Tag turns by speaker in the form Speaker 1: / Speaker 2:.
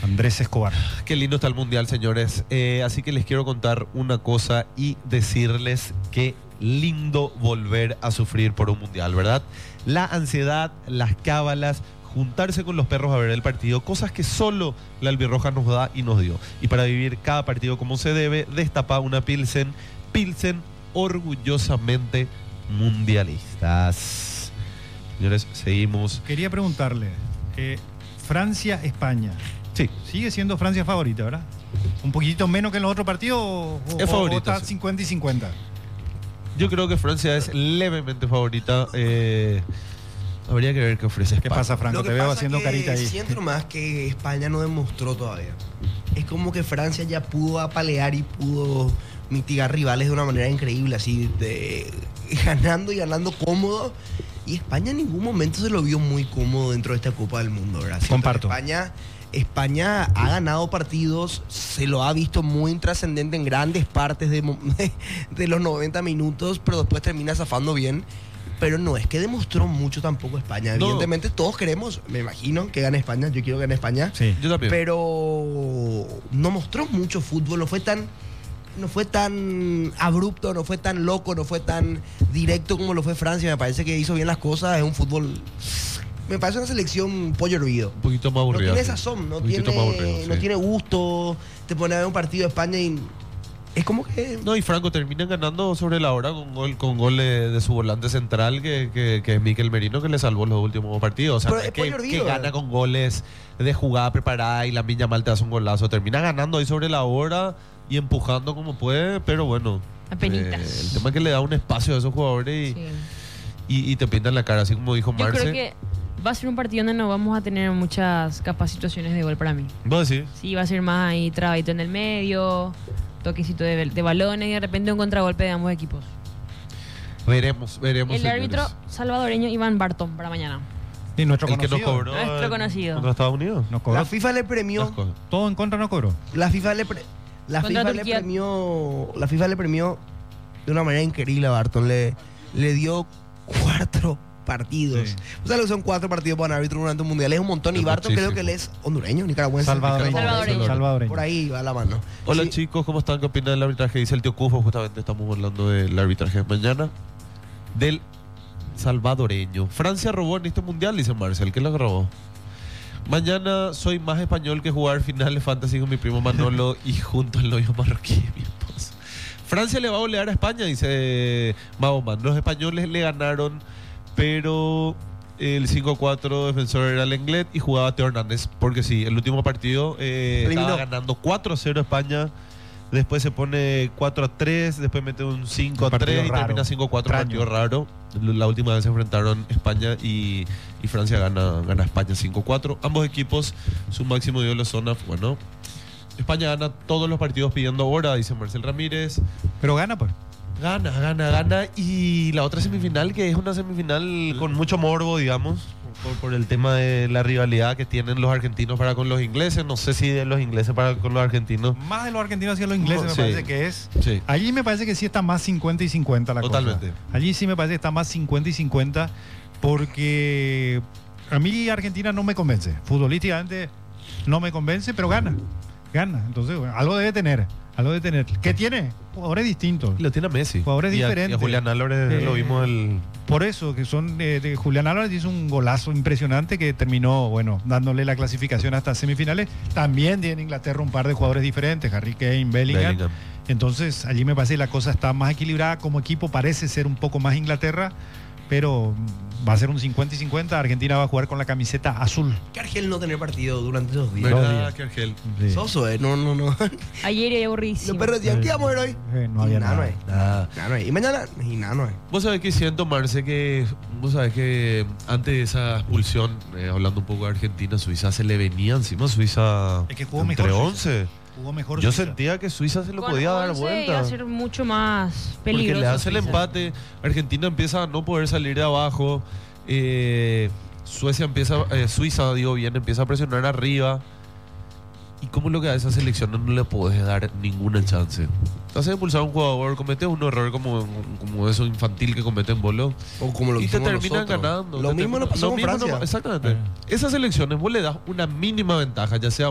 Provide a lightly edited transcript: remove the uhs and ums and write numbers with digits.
Speaker 1: Andrés Escobar.
Speaker 2: Qué lindo está el Mundial, señores. Así que les quiero contar una cosa y decirles que lindo volver a sufrir por un Mundial, ¿verdad? La ansiedad, las cábalas, juntarse con los perros a ver el partido, cosas que solo la albirroja nos da y nos dio. Y para vivir cada partido como se debe, destapa una Pilsen orgullosamente mundialistas. Señores, seguimos.
Speaker 1: Quería preguntarle, Francia-España.
Speaker 2: Sí.
Speaker 1: Sigue siendo Francia favorita, ¿verdad? ¿Un poquitito menos que en los otros partidos
Speaker 2: Es favorita,
Speaker 1: o está
Speaker 2: sí.
Speaker 1: 50 y 50?
Speaker 2: Yo creo que Francia es levemente favorita. Habría que ver qué ofrece España.
Speaker 1: ¿Qué pasa, Franco?
Speaker 3: Lo que
Speaker 1: Te veo
Speaker 3: pasa
Speaker 1: haciendo
Speaker 3: que
Speaker 1: carita ahí.
Speaker 3: siento más que España no demostró todavía. Es como que Francia ya pudo apalear y pudo mitigar rivales de una manera increíble, así ganando y ganando cómodo. Y España en ningún momento se lo vio muy cómodo dentro de esta Copa del Mundo, ¿verdad? Siento
Speaker 1: Comparto.
Speaker 3: que España ha ganado partidos, se lo ha visto muy intrascendente en grandes partes de los 90 minutos, pero después termina zafando bien. Pero no es que demostró mucho tampoco España.
Speaker 2: No.
Speaker 3: Evidentemente todos queremos, me imagino, que gane España. Yo quiero que gane España.
Speaker 1: Sí.
Speaker 2: Yo también.
Speaker 3: Pero no mostró mucho fútbol, no fue tan abrupto, no fue tan loco, no fue tan directo como lo fue Francia. Me parece que hizo bien las cosas, es un fútbol, me parece una selección pollo hervido.
Speaker 2: Un poquito más aburrida.
Speaker 3: No tiene
Speaker 2: sí.
Speaker 3: sazón, no
Speaker 2: Un poquito más aburrido,
Speaker 3: tiene, no
Speaker 2: sí.
Speaker 3: tiene gusto. Te pone a ver un partido de España y es como que...
Speaker 2: No, y Franco termina ganando sobre la hora con gol de su volante central, que es Mikel Merino, que le salvó los últimos partidos. O sea,
Speaker 3: Pero
Speaker 2: no es
Speaker 3: es pollo
Speaker 2: que
Speaker 3: hervido,
Speaker 2: gana con goles de jugada preparada y la Lamine Yamal te hace un golazo. Termina ganando ahí sobre la hora y empujando como puede, pero bueno.
Speaker 4: Apenitas.
Speaker 2: El tema es que le da un espacio a esos jugadores
Speaker 4: Sí.
Speaker 2: y te pintan la cara, así como dijo
Speaker 4: Yo
Speaker 2: Marce.
Speaker 4: creo que va a ser un partido donde no vamos a tener muchas capacitaciones de gol para mí.
Speaker 2: ¿Vos decís?
Speaker 4: Sí, va a ser más ahí trabadito en el medio, toquecito de balones y de repente un contragolpe de ambos equipos.
Speaker 2: Veremos,
Speaker 4: El
Speaker 2: señores.
Speaker 4: árbitro salvadoreño Iván Barton para mañana.
Speaker 1: Y nuestro
Speaker 2: El que nos
Speaker 1: conocido.
Speaker 2: cobró
Speaker 4: Nuestro conocido.
Speaker 2: contra Estados Unidos.
Speaker 1: Nos cobró.
Speaker 3: La FIFA le premió...
Speaker 2: Las cosas.
Speaker 1: Todo en contra no cobró.
Speaker 3: La FIFA le
Speaker 4: Contra Turquía.
Speaker 3: premió de una manera increíble a Barton. Le dio 4 partidos.
Speaker 1: Sí.
Speaker 3: O sea, son 4 partidos para un árbitro durante un mundial. Es un montón. Y
Speaker 2: Es
Speaker 3: Barton creo
Speaker 2: muchísimo.
Speaker 3: que él es hondureño, nicaragüense.
Speaker 4: Salvadoreño.
Speaker 1: Salvadoreño.
Speaker 3: Por ahí va la mano.
Speaker 2: Hola
Speaker 3: Sí.
Speaker 2: chicos, ¿cómo están? ¿Qué opinan del arbitraje? Dice el tío Cufo, justamente estamos hablando del arbitraje de mañana. Del salvadoreño. Francia robó en este mundial, dice Marcel. ¿Qué lo robó? Mañana soy más español que jugar finales fantasy con mi primo Manolo y junto al novio marroquí de mi esposo. Francia le va a golear a España, dice Mahoma. Los españoles le ganaron, pero el 5-4 defensor era Lenglet y jugaba Teo Hernández. Porque sí, el último partido
Speaker 3: Eliminó.
Speaker 2: estaba ganando 4-0 España. Después se pone 4-3, después mete un 5-3
Speaker 1: Partido
Speaker 2: y
Speaker 1: raro.
Speaker 2: termina 5-4,
Speaker 1: Extraño.
Speaker 2: partido raro. La última vez se enfrentaron España y Francia gana España 5-4. Ambos equipos, su máximo ídolo son, bueno, España gana todos los partidos pidiendo hora, dice Marcel Ramírez.
Speaker 1: Pero gana, pues.
Speaker 2: Gana. Y la otra semifinal, que es una semifinal con mucho morbo, digamos, por el tema de la rivalidad que tienen los argentinos para con los ingleses. No sé si de los ingleses para con los argentinos.
Speaker 1: Más de los argentinos hacia los ingleses, me
Speaker 2: Sí.
Speaker 1: parece que es.
Speaker 2: Sí.
Speaker 1: Allí me parece que sí está más 50 y 50 la
Speaker 2: Totalmente.
Speaker 1: cosa. Allí sí me parece que está más 50 y 50 porque a mí Argentina no me convence. Futbolísticamente no me convence, pero gana. Entonces, bueno, algo debe tener. ¿Qué tiene? Jugadores distintos.
Speaker 2: Y lo tiene a Messi.
Speaker 1: Jugadores
Speaker 2: Y a
Speaker 1: diferentes.
Speaker 2: Julián Álvarez lo vimos
Speaker 1: Por eso, que son de Julián Álvarez hizo un golazo impresionante que terminó, bueno, dándole la clasificación hasta semifinales. También tiene Inglaterra un par de jugadores diferentes, Harry Kane, Bellingham. Entonces, allí me parece que la cosa está más equilibrada. Como equipo parece ser un poco más Inglaterra, pero va a ser un 50 y 50. Argentina va a jugar con la camiseta azul.
Speaker 3: Que Argel no tener partido durante esos días.
Speaker 2: ¿Verdad, que Argel?
Speaker 1: Sí.
Speaker 3: Soso, No.
Speaker 4: Ayer era aburridísimo.
Speaker 3: Los perros decían, ¿qué vamos a ver hoy?
Speaker 1: No había
Speaker 3: Y nada,
Speaker 1: nada.
Speaker 3: no hay. Nada no hay. Y mañana, y nada no hay.
Speaker 2: Vos sabés que siento, Marce, que vos sabés que antes de esa expulsión, hablando un poco de Argentina, Suiza se le venía encima. Suiza
Speaker 1: Es que jugó
Speaker 2: entre
Speaker 1: mejor
Speaker 2: 11.
Speaker 1: Jugó mejor.
Speaker 2: Yo
Speaker 1: Suiza.
Speaker 2: sentía que Suiza se lo
Speaker 4: Con
Speaker 2: podía dar
Speaker 4: 11
Speaker 2: vuelta.
Speaker 4: iba a ser mucho más peligroso.
Speaker 2: Porque le hace el
Speaker 4: Suiza.
Speaker 2: empate, Argentina empieza a no poder salir de abajo, Suiza empieza a presionar arriba. ¿Y cómo lo que a esa selección no le podés dar ninguna chance? Te hace expulsar a un jugador, cometes un error como eso infantil que cometen Bolo
Speaker 3: O como lo que
Speaker 2: y te
Speaker 3: hicimos
Speaker 2: terminan
Speaker 3: nosotros.
Speaker 2: ganando.
Speaker 3: Lo mismo nos pasó con Francia.
Speaker 2: Exactamente. Esas selecciones vos le das una mínima ventaja, ya sea